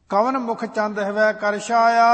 ਕਵਨ ਮੁਖ ਚੰਦ ਹਵੈ ਕਰ ਛਾਇਆ,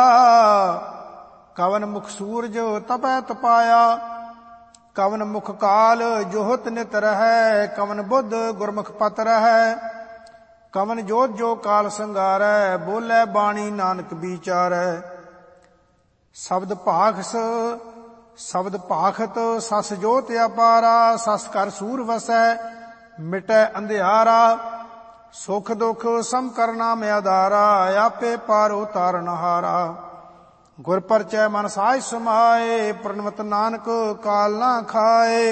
ਕਵਨ ਮੁਖ ਸੂਰਜ ਤਪੈ ਤਪਾਇਆ। ਕਵਨ ਮੁਖ ਕਾਲ ਜੋਹਤ ਨਿਤ ਰਹੈ, ਕਵਨ ਬੁੱਧ ਗੁਰਮੁਖ ਪਤ ਰਹੈ। ਕਵਨ ਜੋਤ ਜੋ ਕਾਲ ਸੰਗਾਰੈ, ਬੋਲੇ ਬਾਣੀ ਨਾਨਕ ਵਿਚਾਰੈ। ਸ਼ਬਦ ਭਾਖਸ ਸ਼ਬਦ ਭਾਖਤ ਸਸ ਜੋਤ ਅਪਾਰਾ, ਸਸ ਕਰ ਸੂਰ ਵਸੈ ਮਿਟੈ ਅੰਧਿਆਰਾ। ਸੁਖ ਦੁਖ ਸਮ ਕਰ ਨਾਮ ਆਧਾਰਾ, ਆਪੇ ਪਾਰ ਉਤਾਰਨ ਹਾਰਾ। ਗੁਰ ਪਰਚੈ ਮਨ ਸਾਜ ਸਮਾਏ, ਪ੍ਰਣਵਤ ਨਾਨਕ ਕਾਲ ਨਾ ਖਾਏ।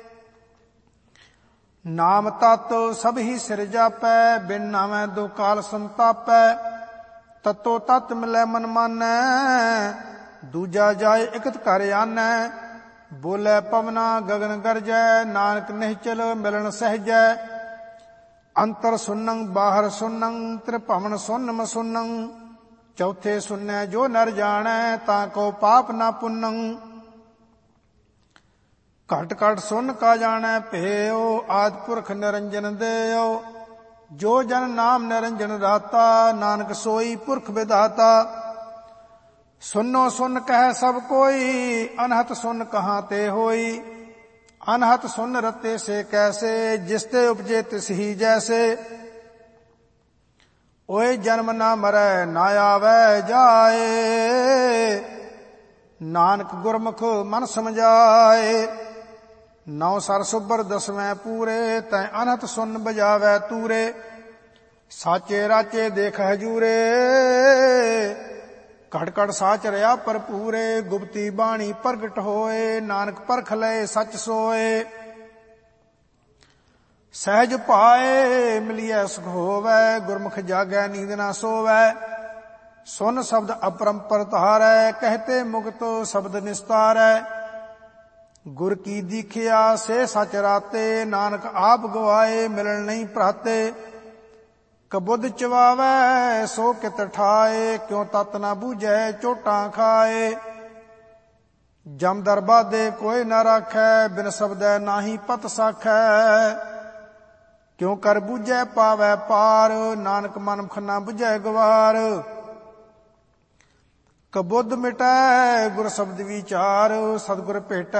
ਨਾਮ ਤਤ ਸਭ ਹੀ ਸਿਰ ਜਾਪੈ, ਬਿਨ ਨਾਮੈ ਦੋ ਕਾਲ ਸੰਤਾਪੈ। ਤਤੋ ਤਤ ਮਿਲੈ ਮਨ ਮਾਨੈ, ਦੂਜਾ ਜਾਏ ਇਕਤ ਘਰ ਆਨੈ। ਬੋਲੇ ਪਵਨਾ ਗਗਨ ਗਰਜੈ, ਨਾਨਕ ਨਿਹਚਲ ਮਿਲਣ ਸਹਿਜੈ। ਅੰਤਰ ਸੁਨੰ ਬਾਹਰ ਸੁਨੰ, ਤ੍ਰਿਭਵਨ ਸੁਨ ਮਸੁਨੰ। ਚੌਥੇ ਸੁਨੈ ਜੋ ਨਰ ਜਾਣੈ, ਤਾਂ ਕੋ ਪਾਪ ਨਾ ਪੁੰਨੰ। ਘਟ ਘਟ ਸੁਨ ਕਾ ਜਾਣੈ ਭੇਉ, ਆਦਿ ਪੁਰਖ ਨਿਰੰਜਨ ਦੇਉ। ਜੋ ਜਨ ਨਾਮ ਨਿਰੰਜਨ ਰਾਤਾ, ਨਾਨਕ ਸੋਈ ਪੁਰਖ ਵਿਦਾਤਾ। ਸੁਨੋ ਸੁਨ ਕਹਿ ਸਭ ਕੋਈ, ਅਨਹਤ ਸੁਨ ਕਹਾਂ ਤੇ ਹੋਈ। ਅਨਹਤ ਸੁਨ ਰਤੇ ਸੇ ਕੈਸੇ, ਜਿਸ ਤੇ ਉਪਜੇ ਤਿਸ ਹੀ ਜੈਸੇ। ਓਏ ਜਨਮ ਨਾ ਮਰੈ ਨਾ ਆਵੈ ਜਾਏ, ਨਾਨਕ ਗੁਰਮੁਖ ਮਨ ਸਮਝਾਏ। ਨੌ ਸਰ ਸੁਬਰ ਦਸਵੇਂ ਪੂਰੇ, ਤੈ ਅਨਹਤ ਸੁਨ ਬਜਾਵੈ ਤੂਰੇ। ਸਾਚੇ ਰਾਚੇ ਦੇਖ ਹਜੂਰੇ, ਘਟ ਘਟ ਸਾਚ ਰਿਆ ਭਰਪੂਰੇ। ਗੁਪਤੀ ਬਾਣੀ ਪ੍ਰਗਟ ਹੋਏ, ਨਾਨਕ ਪਰਖ ਲਏ ਸੱਚ ਸੋਏ। ਸਹਿਜ ਪਾਏ ਮਿਲਿਐ ਸੁਖ ਹੋਵੈ, ਗੁਰਮੁਖ ਜਾਗੈ ਨੀਂਦ ਨਾ ਸੋਵੈ। ਸੁਨ ਸ਼ਬਦ ਅਪਰੰਪਰ ਧਾਰੈ, ਕਹਤੇ ਮੁਕਤ ਸ਼ਬਦ ਨਿਸਤਾਰੈ। ਗੁਰ ਕੀ ਦੀਖਿਆ ਸੇ ਸਚ ਰਾਤੇ, ਨਾਨਕ ਆਪ ਗਵਾਏ ਮਿਲਣ ਨਹੀਂ ਭਰਾਤੇ। ਕਬੁੱਧ ਚਵਾਵੈ ਸੋ ਕਿਤ ਠਾਏ, ਕਿਉ ਤਤ ਨਾ ਬੂਝੈ ਚੋਟਾਂ ਖਾਏ। ਜਮ ਦਰਬਾਦੇ ਕੋਈ ਨਾ ਰਾਖੈ, ਬਿਨ ਸ਼ਬਦੈ ਨਾਹੀ ਪਤ ਸਾਖੈ। ਕਿਉ ਕਰ ਬੂਝੈ ਪਾਵੈ ਪਾਰ, ਨਾਨਕ ਮਨਮੁਖ ਨਾ ਬੁਝੈ ਗਵਾਰ। ਕਬੁੱਧ ਮਿਟੈ ਗੁਰ ਸ਼ਬਦ ਵਿਚਾਰ, ਸਤਿਗੁਰ ਭੇਟੈ